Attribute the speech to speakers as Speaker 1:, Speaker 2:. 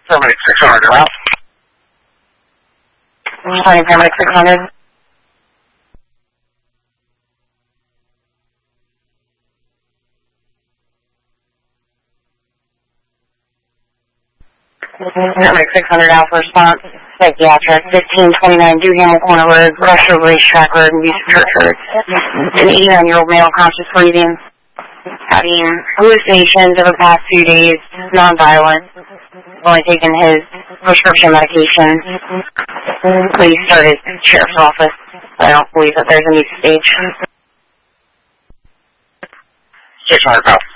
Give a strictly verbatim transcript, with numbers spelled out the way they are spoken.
Speaker 1: Paramedic six hundred around.
Speaker 2: Responding Paramedic six hundred. Paramedic six hundred Alpha response. Psychiatric, fifteen twenty-nine Duhamel Corner Road, Rush Road, Racetrack Road, and East Church Road. An eighty-nine-year-old male conscious breathing, having hallucinations over the past few days, non-violent, only taken his prescription medication. Please start his sheriff's office. I don't believe that there's a need stage.
Speaker 1: six hundred pounds.